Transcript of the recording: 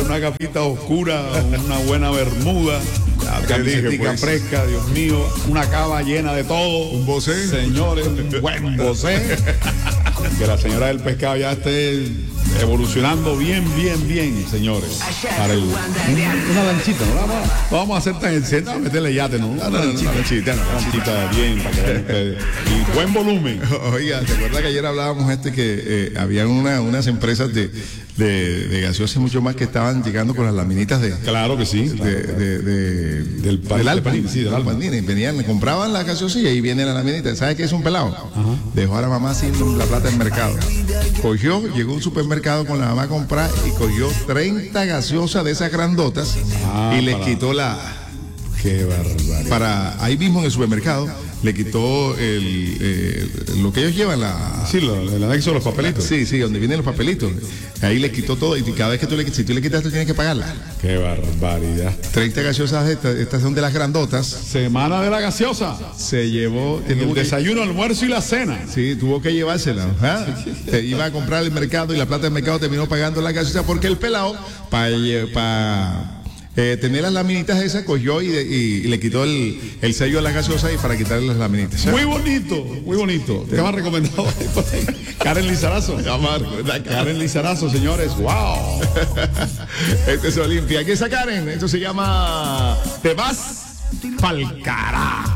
una capita oscura, una buena bermuda, camiseta pues. fresca, Dios mío, una cava llena de todo. Un bocé. Señores, un buen bocé. Que la señora del pescado ya esté evolucionando bien, señores. Para una lanchita, ¿no? Vamos a hacer tan exenta, a meterle yate, ¿no? Una lanchita bien, para que vean ustedes. Y buen volumen. Oiga, ¿te acuerdas que ayer hablábamos que habían unas empresas de gaseosa y mucho más que estaban llegando con las laminitas de... Claro que sí. Del Alpine, sí, del Alpine. Venían, compraban la gaseosa y ahí viene la laminita. ¿Sabes qué es un pelado? Ajá. Dejó a la mamá sin la plata en mercado. Cogió, llegó a un supermercado con la mamá a comprar y cogió 30 gaseosas de esas grandotas y les quitó la... Qué barbaridad. Para ahí mismo en el supermercado le quitó lo que ellos llevan, sí, el anexo de los papelitos. Sí, donde vienen los papelitos. Ahí le quitó todo y cada vez que si tú le quitas, tú tienes que pagarla. Qué barbaridad. 30 gaseosas estas son de las grandotas. Semana de la gaseosa. Se llevó el desayuno, almuerzo y la cena. Sí, tuvo que llevársela. Iba a comprar el mercado y la plata del mercado terminó pagando la gaseosa porque el pelado para tener las laminitas esas, cogió y le quitó el sello a la gaseosa y para quitarle las laminitas. Muy bonito. ¿Qué me ha recomendado? Karen Lizarazo. Karen Lizarazo, señores. ¡Wow! Este es Olimpia. ¿Qué es esa Karen? Esto se llama Te vas pa'l carajo.